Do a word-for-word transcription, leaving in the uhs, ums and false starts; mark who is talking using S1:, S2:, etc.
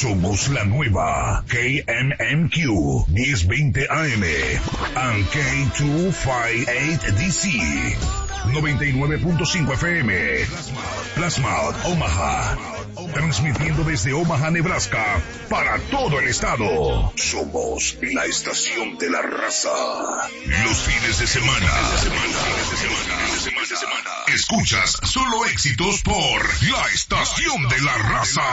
S1: Somos la nueva K M M Q diez veinte A M and K doscientos cincuenta y ocho D C noventa y nueve punto cinco F M. Plasma Omaha. Transmitiendo desde Omaha, Nebraska, para todo el estado. Somos la estación de la raza. Los fines de semana. Escuchas solo éxitos por la estación de la raza.